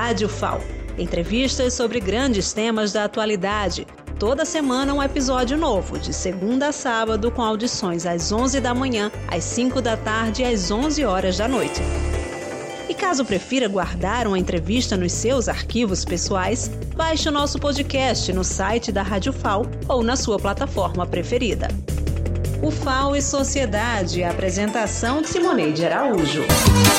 Rádio FAO. Entrevistas sobre grandes temas da atualidade. Toda semana um episódio novo, de segunda a sábado, com audições às 11 da manhã, às 5 da tarde e às 11 horas da noite. E caso prefira guardar uma entrevista nos seus arquivos pessoais, baixe o nosso podcast no site da Rádio FAO ou na sua plataforma preferida. O FAO e Sociedade, apresentação de Simoneide Araújo.